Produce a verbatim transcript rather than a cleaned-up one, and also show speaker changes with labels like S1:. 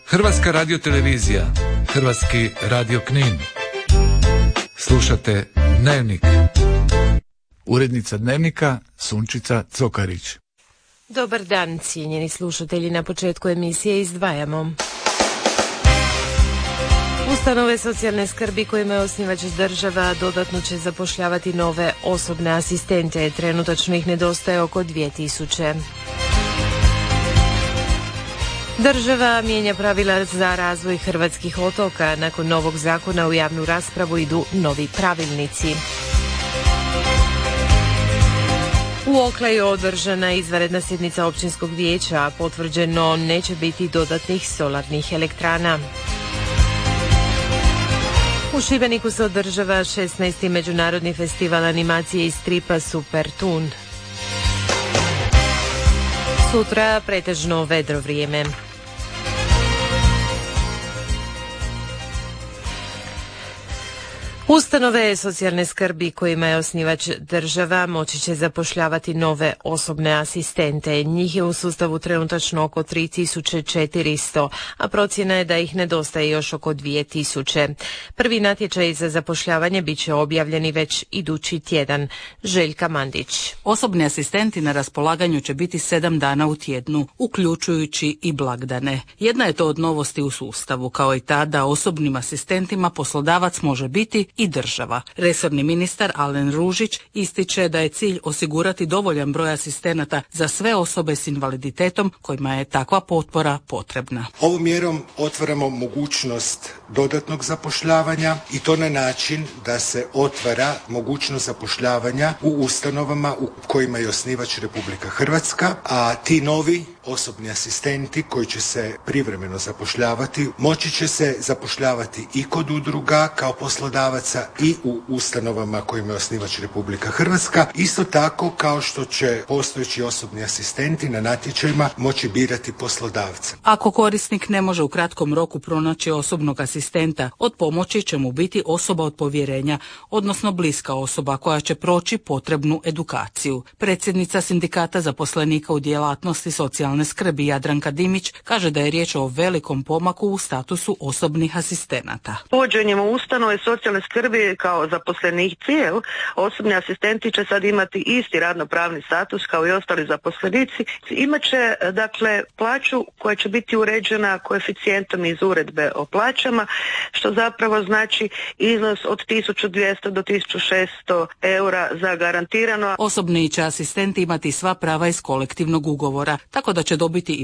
S1: Hrvatska radiotelevizija, Hrvatski radio Knin. Slušate Dnevnik. Urednica Dnevnika Sunčica Cokarić.
S2: Dobar dan, cijenjeni slušatelji. Na početku emisije izdvajamo. Ustanove socijalne skrbi kojima je osnivač država dodatno će zapošljavati nove osobne asistente. Trenutačno ih nedostaje oko dvije tisuće. Država mijenja pravila za razvoj hrvatskih otoka. Nakon novog zakona u javnu raspravu idu novi pravilnici. U Oklaju održana održana sjednica općinskog vijeća, a potvrđeno neće biti dodatnih solarnih elektrana. U Šibeniku se održava šesnaesti međunarodni festival animacije i stripa Super Toon. Sutra pretežno vedro vrijeme. Ustanove socijalne skrbi kojima je osnivač država moći će zapošljavati nove osobne asistente. Njih je u sustavu trenutačno oko tri tisuće četiristo, a procjena je da ih nedostaje još oko dvije tisuće. Prvi natječaj za zapošljavanje bit će objavljeni već idući tjedan. Željka Mandić.
S3: Osobni asistenti na raspolaganju će biti sedam dana u tjednu, uključujući i blagdane. Jedna je to od novosti u sustavu, kao i ta da osobnim asistentima poslodavac može biti i država. Resorni ministar Alen Ružić ističe da je cilj osigurati dovoljan broj asistenata za sve osobe s invaliditetom kojima je takva potpora potrebna.
S4: Ovom mjerom otvaramo mogućnost dodatnog zapošljavanja i to na način da se otvara mogućnost zapošljavanja u ustanovama u kojima je osnivač Republika Hrvatska, a ti novi osobni asistenti koji će se privremeno zapošljavati moći će se zapošljavati i kod udruga kao poslodavaca i u ustanovama kojima je osnivač Republika Hrvatska, isto tako kao što će postojeći osobni asistenti na natječajima moći birati poslodavca.
S3: Ako korisnik ne može u kratkom roku pronaći osobnog asistenta, od pomoći će mu biti osoba od povjerenja, odnosno bliska osoba koja će proći potrebnu edukaciju. Predsjednica Sindikata zaposlenika u djelatnosti socijalne skrbi Jadranka Dimić kaže da je riječ o velikom pomaku u statusu osobnih asistenata.
S5: Uvođenjem u ustanove socijalne skrbi kao zaposlenici, osobni asistenti će sad imati isti radnopravni status kao i ostali zaposlenici. Imaće dakle plaću koja će biti uređena koeficijentom iz uredbe o plaćama, što zapravo znači iznos od tisuću dvjesto do tisuću šesto eura za garantirano.
S3: Osobni će asistenti imati sva prava iz kolektivnog ugovora, tako da će dobiti i